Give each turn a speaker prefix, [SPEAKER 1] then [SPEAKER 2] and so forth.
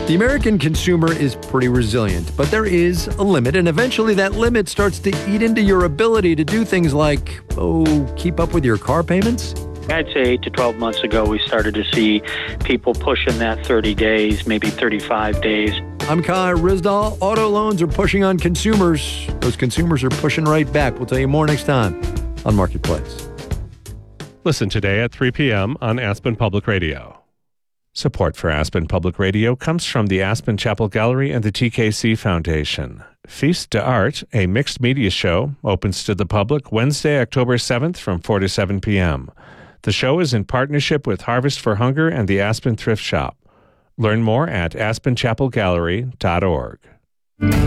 [SPEAKER 1] The American consumer is pretty resilient, but there is a limit, and eventually that limit starts to eat into your ability to do things like, keep up with your car payments.
[SPEAKER 2] I'd say 8 to 12 months ago, we started to see people pushing that 30 days, maybe 35 days.
[SPEAKER 1] I'm Kai Ryssdal. Auto loans are pushing on consumers. Those consumers are pushing right back. We'll tell you more next time on Marketplace.
[SPEAKER 3] Listen today at 3 p.m. on Aspen Public Radio. Support for Aspen Public Radio comes from the Aspen Chapel Gallery and the TKC Foundation. Feast d'Art, a mixed media show, opens to the public Wednesday, October 7th from 4 to 7 p.m. The show is in partnership with Harvest for Hunger and the Aspen Thrift Shop. Learn more at aspenchapelgallery.org.